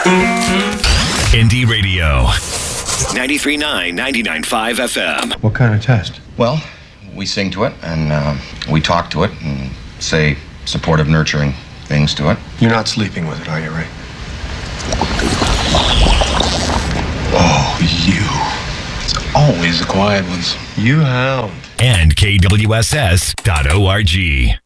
Indie Radio. 93.9, 99.5 FM. What kind of test? Well, we sing to it, and we talk to it, and say supportive, nurturing things to it. You're not sleeping with it, are you, Ray? Oh, you. It's always the quiet ones. You hound. And KWSS.org.